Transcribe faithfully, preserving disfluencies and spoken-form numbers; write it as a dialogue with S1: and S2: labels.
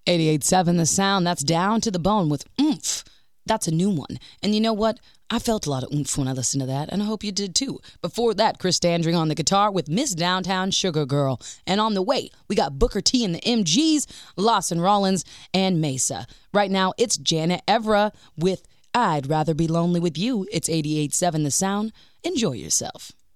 S1: eighty-eight seven The Sound, that's Down to the Bone with oomph. That's a new one. And you know what? I felt a lot of oomph when I listened to that, and I hope you did too. Before that, Chris Dandring on the guitar with Miss Downtown Sugar Girl. And on the way, we got Booker T and the M Gs, Lawson Rollins, and Mesa. Right now, it's Janet Evra with I'd Rather Be Lonely With You. It's eighty-eight seven The Sound. Enjoy yourself.